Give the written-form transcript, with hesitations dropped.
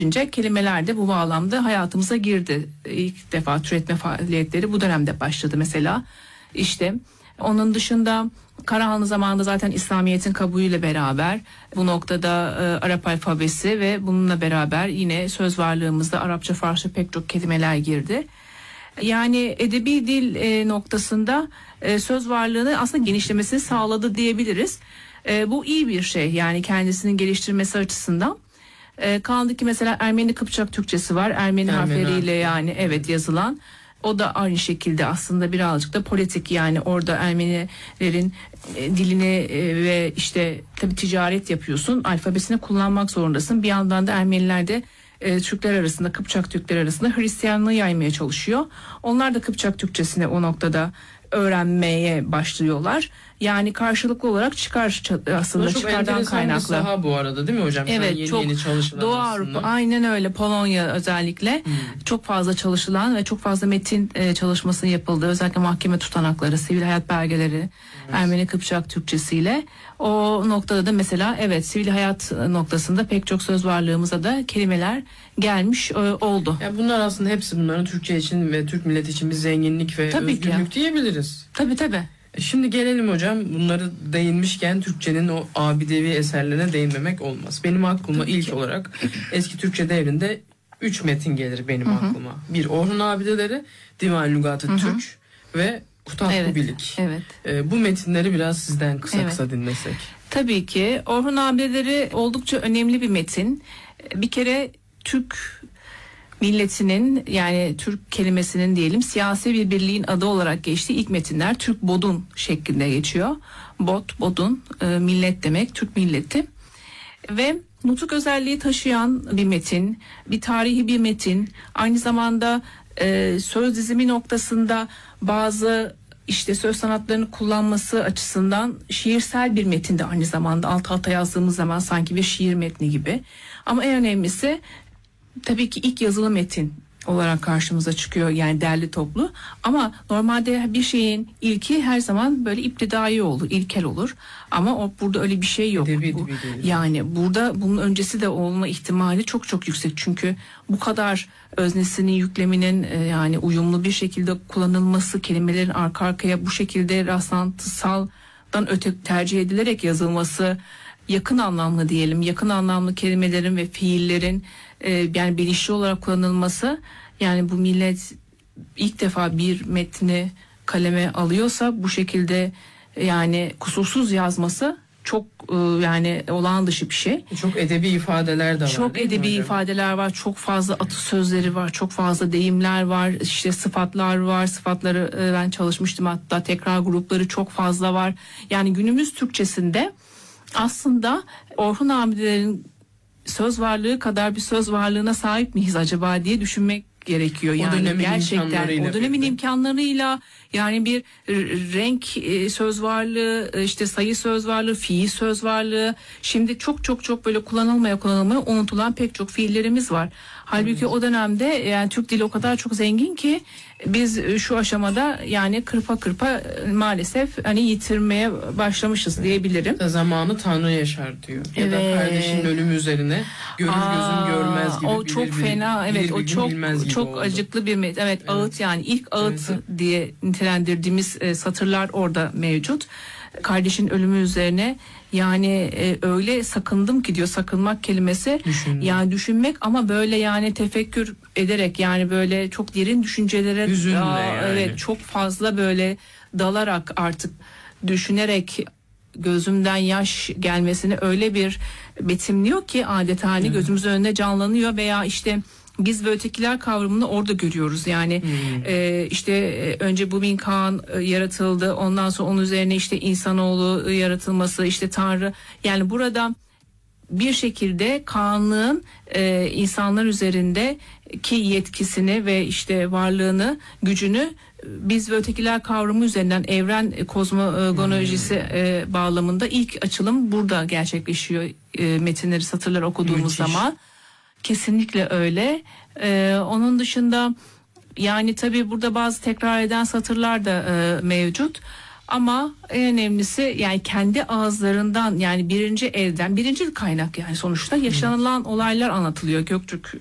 kelimeler de bu bağlamda hayatımıza girdi. İlk defa türetme faaliyetleri bu dönemde başladı mesela. İşte onun dışında Karahanlı zamanında zaten İslamiyet'in kabulüyle beraber bu noktada Arap alfabesi ve bununla beraber yine söz varlığımızda Arapça, Farsça pek çok kelimeler girdi. Yani edebi dil noktasında söz varlığını aslında genişlemesini sağladı diyebiliriz. Bu iyi bir şey, yani kendisinin geliştirmesi açısından. Kaldı ki mesela Ermeni Kıpçak Türkçesi var. Ermeni harfleriyle yani evet yazılan. O da aynı şekilde aslında birazcık da politik, yani orada Ermenilerin dilini ve işte tabii ticaret yapıyorsun, alfabesini kullanmak zorundasın. Bir yandan da Ermeniler de Türkler arasında, Kıpçak Türkler arasında Hristiyanlığı yaymaya çalışıyor. Onlar da Kıpçak Türkçesini o noktada öğrenmeye başlıyorlar. Yani karşılıklı olarak çıkar aslında, çıkardan kaynaklı. Çok saha bu arada değil mi hocam? Evet, yeni çok yeni çalışılan Doğu aslında. Avrupa, aynen öyle, Polonya özellikle çok fazla çalışılan ve çok fazla metin çalışması yapıldı. Özellikle mahkeme tutanakları, sivil hayat belgeleri, Ermeni Kıpçak Türkçesiyle. O noktada da mesela evet, sivil hayat noktasında pek çok söz varlığımıza da kelimeler gelmiş oldu. Ya bunlar aslında hepsi bunların Türkçe için ve Türk milleti için bir zenginlik ve Tabii özgürlük diyebiliriz. Tabii. Şimdi gelelim hocam, bunları değinmişken Türkçenin o abidevi eserlerine değinmemek olmaz. Benim aklıma ilk olarak eski Türkçe devrinde 3 metin gelir benim aklıma. Bir, Orhun Abideleri, Divan Lügat-ı Türk ve Kutatlı Bilik. Evet. Bu metinleri biraz sizden kısa dinlesek. Tabii ki Orhun Abideleri oldukça önemli bir metin. Bir kere Türk milletinin, yani Türk kelimesinin diyelim siyasi bir birliğin adı olarak geçtiği ilk metinler Türk Bodun şeklinde geçiyor. Bodun millet demek, Türk milleti. Ve nutuk özelliği taşıyan bir metin, bir tarihi bir metin. Aynı zamanda söz dizimi noktasında bazı işte söz sanatlarını kullanması açısından şiirsel bir metin de aynı zamanda, alt alta yazdığımız zaman sanki bir şiir metni gibi. Ama en önemlisi tabii ki ilk yazılı metin olarak karşımıza çıkıyor, yani derli toplu. Ama normalde bir şeyin ilki her zaman böyle iptidai olur, ilkel olur. Ama burada öyle bir şey yok. Yani burada bunun öncesi de olma ihtimali çok çok yüksek. Çünkü bu kadar öznesinin, yükleminin yani uyumlu bir şekilde kullanılması, kelimelerin arka arkaya bu şekilde rastlantısaldan öte tercih edilerek yazılması, yakın anlamlı diyelim, yakın anlamlı kelimelerin ve fiillerin yani bilinçli olarak kullanılması, yani bu millet ilk defa bir metni kaleme alıyorsa bu şekilde yani kusursuz yazması çok yani olağan dışı bir şey. Çok edebi ifadeler de var. Çok edebi ifadeler var, çok fazla atasözleri var, çok fazla deyimler var, işte sıfatlar var. Sıfatları ben çalışmıştım, hatta tekrar grupları çok fazla var. Yani günümüz Türkçesinde aslında Orhun Abideler'in söz varlığı kadar bir söz varlığına sahip miyiz acaba diye düşünmek gerekiyor. Yani gerçekten o dönemin imkanlarıyla, yani bir renk söz varlığı, işte sayı söz varlığı, fiil söz varlığı. Şimdi çok böyle kullanılmaya unutulan pek çok fiillerimiz var. Halbuki o dönemde yani Türk dili o kadar çok zengin ki biz şu aşamada yani kırpa maalesef hani yitirmeye başlamışız diyebilirim. Zamanı Tanrı yaşar diyor. Ya da kardeşinin ölümü üzerine görür gözüm görmez gibi. O çok fena, evet, o çok acıklı bir evet, evet, ağıt, yani ilk ağıt diye nitelendirdiğimiz satırlar orada mevcut. Kardeşin ölümü üzerine, yani öyle sakındım ki diyor, sakınmak kelimesi yani düşünmek, ama böyle yani tefekkür ederek, yani böyle çok derin düşüncelere yani. Evet, çok fazla böyle dalarak, artık düşünerek gözümden yaş gelmesini öyle bir betimliyor ki adeta hani gözümüzün önünde canlanıyor. Veya işte biz ve ötekiler kavramını orada görüyoruz. Yani işte önce Bubin Kağan yaratıldı. Ondan sonra onun üzerine işte insanoğlu yaratılması, işte Tanrı. Yani burada bir şekilde Kağanlığın insanlar üzerindeki yetkisini ve işte varlığını, gücünü biz ve ötekiler kavramı üzerinden, evren kozmolojisi bağlamında ilk açılım burada gerçekleşiyor. Metinleri, satırları okuduğumuz zaman. Kesinlikle öyle. Onun dışında yani tabii burada bazı tekrar eden satırlar da mevcut. Ama en önemlisi yani kendi ağızlarından, yani birinci elden, birinci kaynak, yani sonuçta yaşanılan olaylar anlatılıyor Göktürk